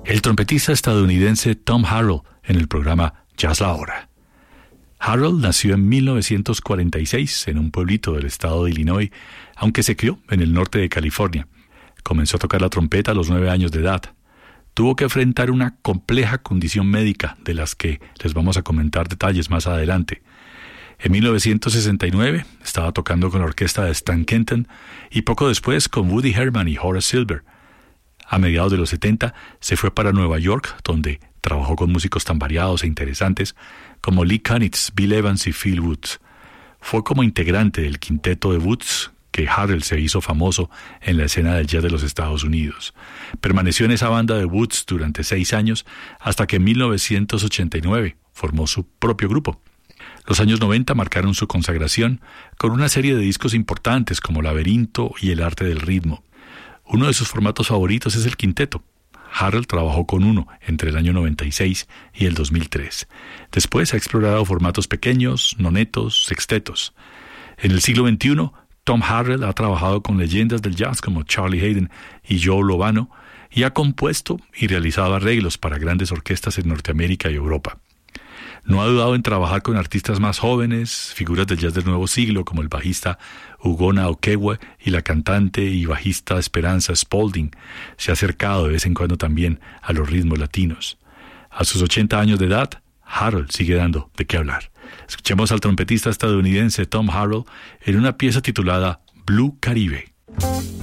El trompetista estadounidense Tom Harrell en el programa Jazz La Hora. Harrell nació en 1946 en un pueblito del estado de Illinois, aunque se crió en el norte de California. Comenzó a tocar la trompeta a los 9 años de edad. Tuvo que enfrentar una compleja condición médica de las que les vamos a comentar detalles más adelante. En 1969 estaba tocando con la orquesta de Stan Kenton y poco después con Woody Herman y Horace Silver. A mediados de los 70 se fue para Nueva York, donde trabajó con músicos tan variados e interesantes como Lee Konitz, Bill Evans y Phil Woods. Fue como integrante del quinteto de Woods que Harrell se hizo famoso en la escena del jazz de los Estados Unidos. Permaneció en esa banda de Woods durante 6 años hasta que en 1989 formó su propio grupo. Los años 90 marcaron su consagración con una serie de discos importantes como Laberinto y El arte del ritmo. Uno de sus formatos favoritos es el quinteto. Harrell trabajó con uno entre el año 96 y el 2003. Después ha explorado formatos pequeños, nonetos, sextetos. En el siglo XXI, Tom Harrell ha trabajado con leyendas del jazz como Charlie Haden y Joe Lovano y ha compuesto y realizado arreglos para grandes orquestas en Norteamérica y Europa. No ha dudado en trabajar con artistas más jóvenes, figuras del jazz del nuevo siglo como el bajista Ugonna Okwewa y la cantante y bajista Esperanza Spalding. Se ha acercado de vez en cuando también a los ritmos latinos. A sus 80 años de edad, Harrell sigue dando de qué hablar. Escuchemos al trompetista estadounidense Tom Harrell en una pieza titulada Blue Caribe.